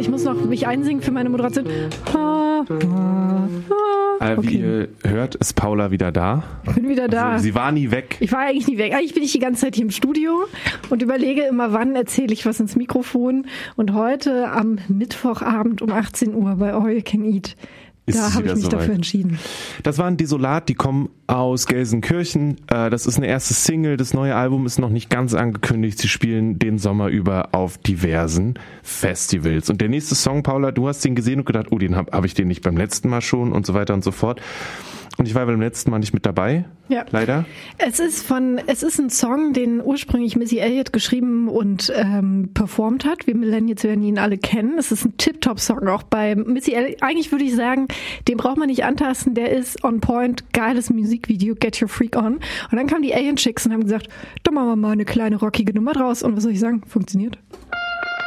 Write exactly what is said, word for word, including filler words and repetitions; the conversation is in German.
ich muss noch mich einsingen für meine Moderation. Ha, ha, ha. Äh, wie Okay. ihr hört, ist Paula wieder da. Ich bin wieder da. Also, sie war nie weg. Ich war eigentlich nie weg. Eigentlich bin ich die ganze Zeit hier im Studio und überlege immer, wann erzähle ich was ins Mikrofon. Und heute am Mittwochabend um achtzehn Uhr bei All You Can Eat, Ist da es habe ich wieder mich soweit. dafür entschieden. Das waren Desolat, die kommen aus Gelsenkirchen. Äh, Das ist eine erste Single. Das neue Album ist noch nicht ganz angekündigt. Sie spielen den Sommer über auf diversen Festivals. Und der nächste Song, Paula, du hast den gesehen und gedacht, oh, den habe hab ich den nicht beim letzten Mal schon und so weiter und so fort. Und ich war beim letzten Mal nicht mit dabei, Ja. leider. Es ist von, es ist ein Song, den ursprünglich Missy Elliott geschrieben und ähm, performt hat. Wir Millennials werden ihn alle kennen. Es ist ein Tip-Top-Song auch bei Missy Elliott. Eigentlich würde ich sagen, den braucht man nicht antasten. Der ist on point, geiles Musikvideo, Get Your Freak On. Und dann kamen die Alien Chicks und haben gesagt, da machen wir mal eine kleine rockige Nummer draus. Und was soll ich sagen? Funktioniert.